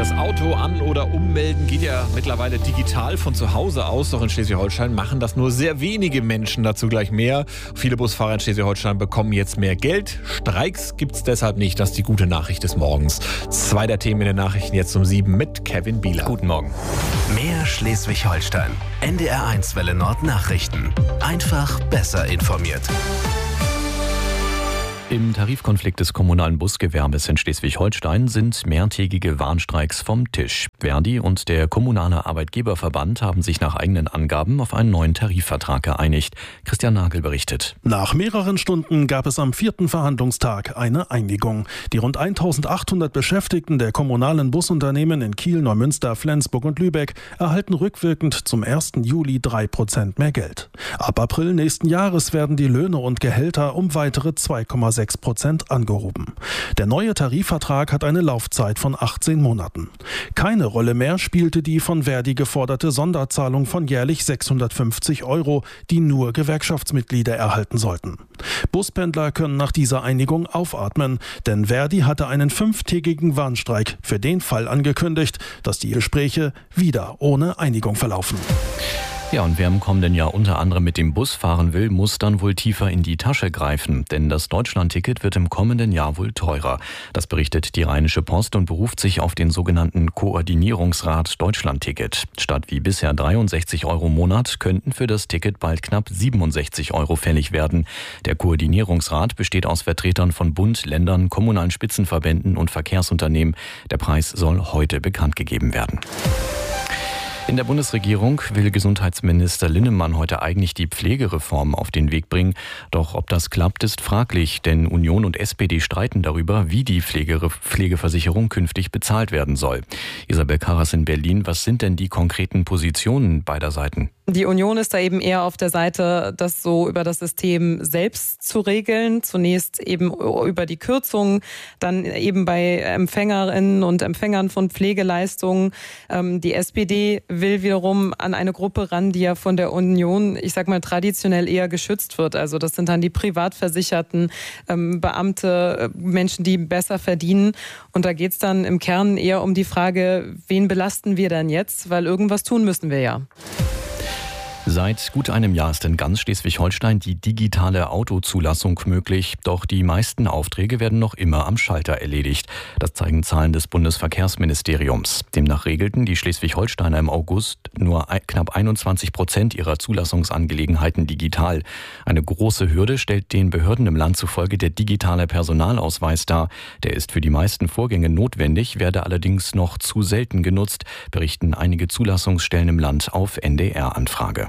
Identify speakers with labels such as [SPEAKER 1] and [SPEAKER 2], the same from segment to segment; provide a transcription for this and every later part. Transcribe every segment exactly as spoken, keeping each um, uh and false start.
[SPEAKER 1] Das Auto an- oder ummelden geht ja mittlerweile digital von zu Hause aus. Doch in Schleswig-Holstein machen das nur sehr wenige Menschen. Dazu gleich mehr. Viele Busfahrer in Schleswig-Holstein bekommen jetzt mehr Geld. Streiks gibt es deshalb nicht. Das ist die gute Nachricht des Morgens. Zwei der Themen in den Nachrichten jetzt um sieben mit Kevin Bieler.
[SPEAKER 2] Guten Morgen.
[SPEAKER 3] Mehr Schleswig-Holstein. N D R eins Welle Nord Nachrichten. Einfach besser informiert.
[SPEAKER 2] Im Tarifkonflikt des kommunalen Busgewerbes in Schleswig-Holstein sind mehrtägige Warnstreiks vom Tisch. Verdi und der kommunale Arbeitgeberverband haben sich nach eigenen Angaben auf einen neuen Tarifvertrag geeinigt. Christian Nagel berichtet.
[SPEAKER 4] Nach mehreren Stunden gab es am vierten Verhandlungstag eine Einigung. Die rund eintausendachthundert Beschäftigten der kommunalen Busunternehmen in Kiel, Neumünster, Flensburg und Lübeck erhalten rückwirkend zum ersten Juli drei Prozent mehr Geld. Ab April nächsten Jahres werden die Löhne und Gehälter um weitere zwei Komma sechs Prozent angehoben. Der neue Tarifvertrag hat eine Laufzeit von achtzehn Monaten. Keine Rolle mehr spielte die von Verdi geforderte Sonderzahlung von jährlich sechshundertfünfzig Euro, die nur Gewerkschaftsmitglieder erhalten sollten. Buspendler können nach dieser Einigung aufatmen, denn Verdi hatte einen fünftägigen Warnstreik für den Fall angekündigt, dass die Gespräche wieder ohne Einigung verlaufen.
[SPEAKER 2] Ja, und wer im kommenden Jahr unter anderem mit dem Bus fahren will, muss dann wohl tiefer in die Tasche greifen. Denn das Deutschlandticket wird im kommenden Jahr wohl teurer. Das berichtet die Rheinische Post und beruft sich auf den sogenannten Koordinierungsrat Deutschlandticket. Statt wie bisher dreiundsechzig Euro im Monat könnten für das Ticket bald knapp siebenundsechzig Euro fällig werden. Der Koordinierungsrat besteht aus Vertretern von Bund, Ländern, kommunalen Spitzenverbänden und Verkehrsunternehmen. Der Preis soll heute bekannt gegeben werden. In der Bundesregierung will Gesundheitsminister Linnemann heute eigentlich die Pflegereform auf den Weg bringen. Doch ob das klappt, ist fraglich, denn Union und S P D streiten darüber, wie die Pflege- Pflegeversicherung künftig bezahlt werden soll. Isabel Karras in Berlin, was sind denn die konkreten Positionen beider Seiten?
[SPEAKER 5] Die Union ist da eben eher auf der Seite, das so über das System selbst zu regeln. Zunächst eben über die Kürzungen, dann eben bei Empfängerinnen und Empfängern von Pflegeleistungen. Die S P D will wiederum an eine Gruppe ran, die ja von der Union, ich sag mal, traditionell eher geschützt wird. Also das sind dann die Privatversicherten, Beamte, Menschen, die besser verdienen. Und da geht es dann im Kern eher um die Frage, wen belasten wir denn jetzt? Weil irgendwas tun müssen wir ja.
[SPEAKER 2] Seit gut einem Jahr ist in ganz Schleswig-Holstein die digitale Autozulassung möglich. Doch die meisten Aufträge werden noch immer am Schalter erledigt. Das zeigen Zahlen des Bundesverkehrsministeriums. Demnach regelten die Schleswig-Holsteiner im August nur knapp einundzwanzig Prozent ihrer Zulassungsangelegenheiten digital. Eine große Hürde stellt den Behörden im Land zufolge der digitale Personalausweis dar. Der ist für die meisten Vorgänge notwendig, werde allerdings noch zu selten genutzt, berichten einige Zulassungsstellen im Land auf N D R-Anfrage.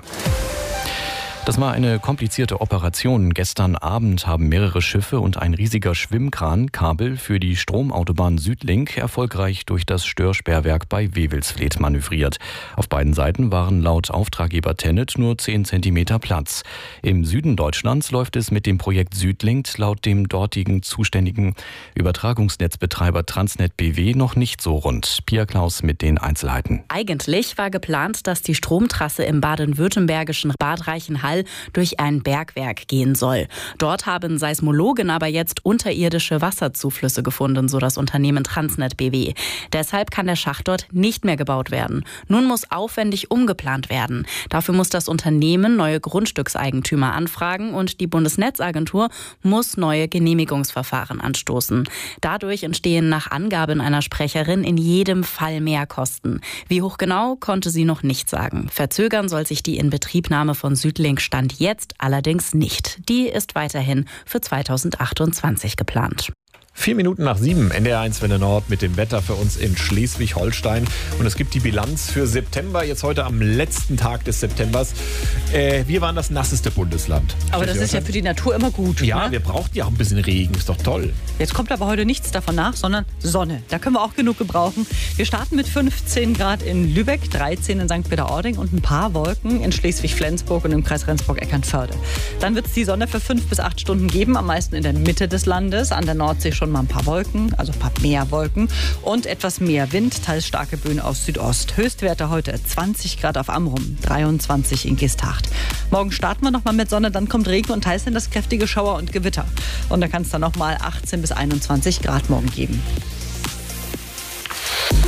[SPEAKER 2] Das war eine komplizierte Operation. Gestern Abend haben mehrere Schiffe und ein riesiger Schwimmkran Kabel für die Stromautobahn Südlink erfolgreich durch das Störsperrwerk bei Wewelsfleth manövriert. Auf beiden Seiten waren laut Auftraggeber Tennet nur zehn Zentimeter Platz. Im Süden Deutschlands läuft es mit dem Projekt Südlink laut dem dortigen zuständigen Übertragungsnetzbetreiber Transnet B W noch nicht so rund. Pia Klaus mit den Einzelheiten.
[SPEAKER 6] Eigentlich war geplant, dass die Stromtrasse im baden-württembergischen Bad Reichenhall durch ein Bergwerk gehen soll. Dort haben Seismologen aber jetzt unterirdische Wasserzuflüsse gefunden, so das Unternehmen Transnet B W. Deshalb kann der Schacht dort nicht mehr gebaut werden. Nun muss aufwendig umgeplant werden. Dafür muss das Unternehmen neue Grundstückseigentümer anfragen und die Bundesnetzagentur muss neue Genehmigungsverfahren anstoßen. Dadurch entstehen nach Angaben einer Sprecherin in jedem Fall Mehrkosten. Wie hoch genau, konnte sie noch nicht sagen. Verzögern soll sich die Inbetriebnahme von Südlink Stand jetzt allerdings nicht. Die ist weiterhin für zweitausendachtundzwanzig geplant.
[SPEAKER 1] Vier Minuten nach sieben, N D R eins Welle Nord mit dem Wetter für uns in Schleswig-Holstein. Und es gibt die Bilanz für September, jetzt heute am letzten Tag des Septembers. Äh, wir waren das nasseste Bundesland.
[SPEAKER 7] Aber das ist ja für die Natur immer gut.
[SPEAKER 1] Ja,
[SPEAKER 7] ne?
[SPEAKER 1] Wir brauchten ja auch ein bisschen Regen, ist doch toll.
[SPEAKER 7] Jetzt kommt aber heute nichts davon nach, sondern Sonne. Da können wir auch genug gebrauchen. Wir starten mit fünfzehn Grad in Lübeck, dreizehn in Sankt Peter-Ording und ein paar Wolken in Schleswig-Flensburg und im Kreis Rendsburg-Eckernförde. Dann wird es die Sonne für fünf bis acht Stunden geben, am meisten in der Mitte des Landes, an der Nordsee schon mal ein paar Wolken, also ein paar mehr Wolken und etwas mehr Wind, teils starke Böen aus Südost. Höchstwerte heute zwanzig Grad auf Amrum, dreiundzwanzig in Geesthacht. Morgen starten wir nochmal mit Sonne, dann kommt Regen und teils sind das kräftige Schauer und Gewitter. Und da kann es dann nochmal achtzehn bis einundzwanzig Grad morgen geben.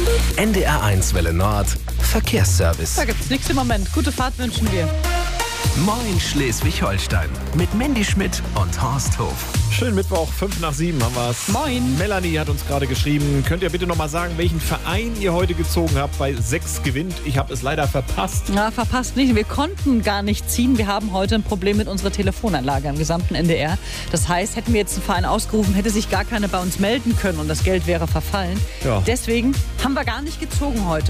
[SPEAKER 3] N D R eins Welle Nord, Verkehrsservice.
[SPEAKER 7] Da gibt's nichts im Moment. Gute Fahrt wünschen wir.
[SPEAKER 3] Moin Schleswig-Holstein mit Mandy Schmidt und Horst Hof.
[SPEAKER 1] Schönen Mittwoch, fünf nach sieben haben wir es.
[SPEAKER 7] Moin.
[SPEAKER 1] Melanie hat uns gerade geschrieben. Könnt ihr bitte nochmal sagen, welchen Verein ihr heute gezogen habt? Bei sechs gewinnt. Ich habe es leider verpasst.
[SPEAKER 7] Na, verpasst nicht. Wir konnten gar nicht ziehen. Wir haben heute ein Problem mit unserer Telefonanlage am gesamten N D R. Das heißt, hätten wir jetzt einen Verein ausgerufen, hätte sich gar keiner bei uns melden können und das Geld wäre verfallen.
[SPEAKER 1] Ja.
[SPEAKER 7] Deswegen haben wir gar nicht gezogen heute.